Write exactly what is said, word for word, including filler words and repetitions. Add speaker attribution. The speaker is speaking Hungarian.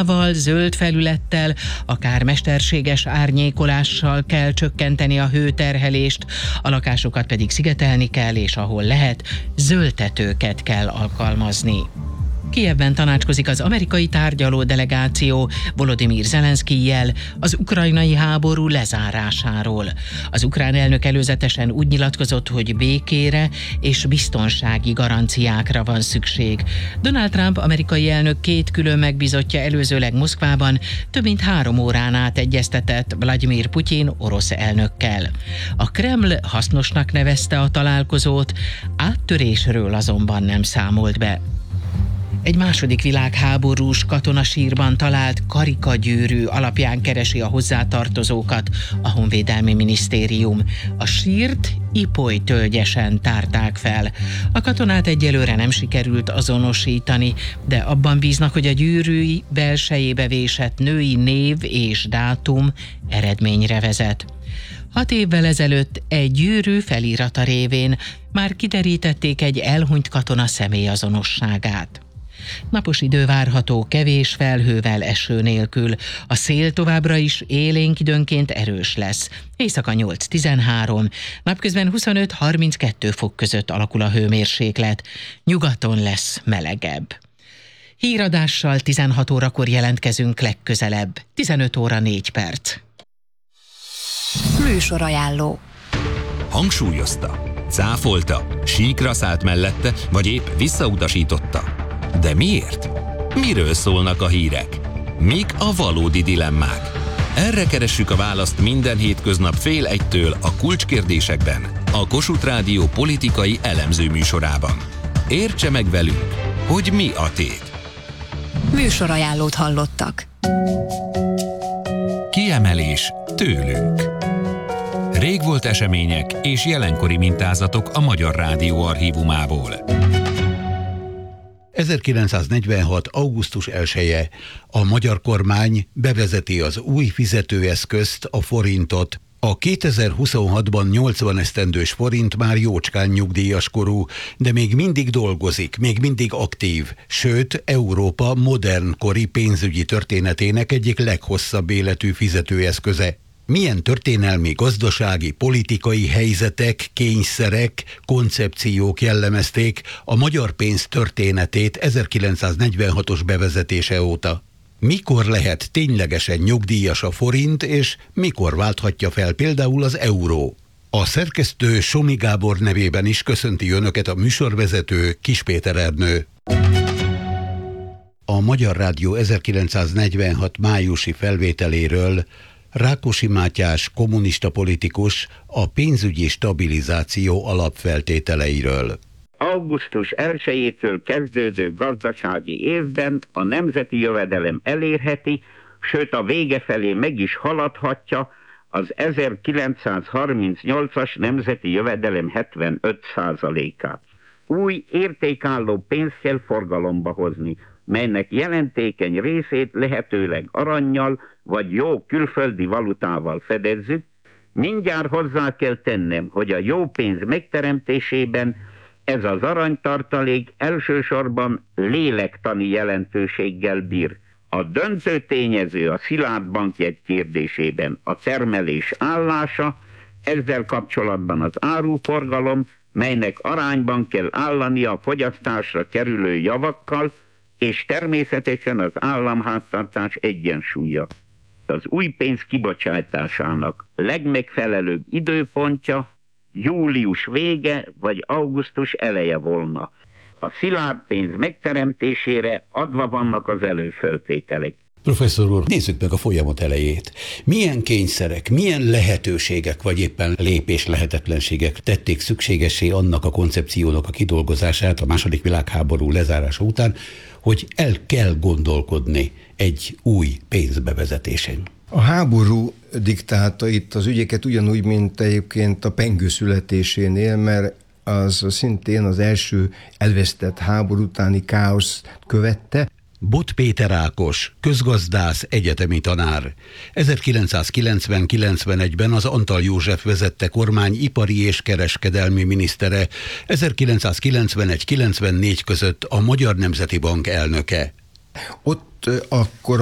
Speaker 1: lámpával, zöld felülettel, akár mesterséges árnyékolással kell csökkenteni a hőterhelést, a lakásokat pedig szigetelni kell, és ahol lehet, zöldtetőket kell alkalmazni. Kijevben tanácskozik az amerikai tárgyaló delegáció Volodymyr Zelenszkijjel az ukrajnai háború lezárásáról. Az ukrán elnök előzetesen úgy nyilatkozott, hogy békére és biztonsági garanciákra van szükség. Donald Trump amerikai elnök két külön megbízottja előzőleg Moszkvában több mint három órán át egyeztetett Vladimir Putyin orosz elnökkel. A Kreml hasznosnak nevezte a találkozót, áttörésről azonban nem számolt be. Egy második világháborús katonasírban talált karikagyűrű alapján keresi a hozzátartozókat a Honvédelmi Minisztérium. A sírt Ipoly tölgyesen tárták fel. A katonát egyelőre nem sikerült azonosítani, de abban bíznak, hogy a gyűrű belsejébe vésett női név és dátum eredményre vezet. Hat évvel ezelőtt egy gyűrű felirata révén már kiderítették egy elhunyt katona személyazonosságát. Napos idő várható, kevés felhővel, eső nélkül. A szél továbbra is élénk, időnként erős lesz. Éjszaka nyolc-tizenhárom, napközben huszonöt-harminckettő fok között alakul a hőmérséklet. Nyugaton lesz melegebb. Híradással tizenhat órakor jelentkezünk legközelebb. tizenöt óra négy perc.
Speaker 2: Műsorajánló.
Speaker 3: Hangsúlyozta, cáfolta, síkra szállt mellette, vagy épp visszautasította. De miért? Miről szólnak a hírek? Mik a valódi dilemmák? Erre keressük a választ minden hétköznap fél egytől a Kulcskérdésekben, a Kossuth Rádió politikai elemző műsorában. Értse meg velünk, hogy mi a tét.
Speaker 2: Műsorajánlót hallottak.
Speaker 3: Kiemelés tőlünk. Régvolt események és jelenkori mintázatok a Magyar Rádió archívumából.
Speaker 4: ezerkilencszáznegyvenhat. augusztus elseje. A magyar kormány bevezeti az új fizetőeszközt, a forintot. A kétezer-huszonhatban nyolcvan esztendős forint már jócskán nyugdíjaskorú, de még mindig dolgozik, még mindig aktív, sőt, Európa modernkori pénzügyi történetének egyik leghosszabb életű fizetőeszköze. Milyen történelmi, gazdasági, politikai helyzetek, kényszerek, koncepciók jellemezték a magyar pénz történetét ezerkilencszáznegyvenhatos bevezetése óta? Mikor lehet ténylegesen nyugdíjas a forint, és mikor válthatja fel például az euró? A szerkesztő Somi Gábor nevében is köszönti önöket a műsorvezető Kis Péter Ernő. A Magyar Rádió ezerkilencszáznegyvenhat májusi felvételéről Rákosi Mátyás kommunista politikus a pénzügyi stabilizáció alapfeltételeiről.
Speaker 5: augusztus elsejétől kezdődő gazdasági évben a nemzeti jövedelem elérheti, sőt a vége felé meg is haladhatja az ezerkilencszázharmincnyolcas nemzeti jövedelem hetvenöt százalékát. Új értékálló pénzt kell forgalomba hozni, melynek jelentékeny részét lehetőleg arannyal vagy jó külföldi valutával fedezzük. Mindjárt hozzá kell tennem, hogy a jó pénz megteremtésében ez az aranytartalék elsősorban lélektani jelentőséggel bír. A döntő tényező a szilárd bankjegy kérdésében a termelés állása, ezzel kapcsolatban az áruforgalom, melynek arányban kell állania a fogyasztásra kerülő javakkal, és természetesen az államháztartás egyensúlya. Az új pénz kibocsátásának legmegfelelőbb időpontja július vége vagy augusztus eleje volna. A szilárd pénz megteremtésére adva vannak az előfeltételek.
Speaker 4: Professzor úr, nézzük meg a folyamat elejét. Milyen kényszerek, milyen lehetőségek, vagy éppen lépés lehetetlenségek tették szükségessé annak a koncepciónak a kidolgozását a második világháború lezárása után, hogy el kell gondolkodni egy új pénzbevezetésén?
Speaker 6: A háború diktálta itt az ügyeket ugyanúgy, mint egyébként a pengő születésénél, mert az szintén az első elvesztett háború utáni káoszt követte.
Speaker 4: Bot Péter Ákos, közgazdász, egyetemi tanár. ezerkilencszázkilencven-kilencvenegyben az Antal József vezette kormány ipari és kereskedelmi minisztere, ezerkilencszázkilencvenegy-kilencvennégy között a Magyar Nemzeti Bank elnöke.
Speaker 6: Ott akkor